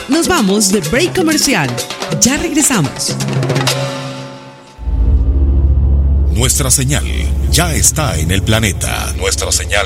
Nos vamos de break comercial. Ya regresamos. Nuestra señal ya está en el planeta. Nuestra señal